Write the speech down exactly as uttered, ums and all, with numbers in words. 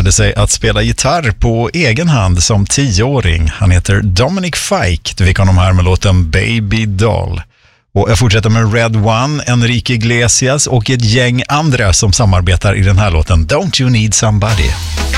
lärde sig att spela gitarr på egen hand som tioåring. Han heter Dominic Fike. Du fick honom här med låten Baby Doll. Och jag fortsätter med Red One, Enrique Iglesias och ett gäng andra som samarbetar i den här låten Don't You Need Somebody.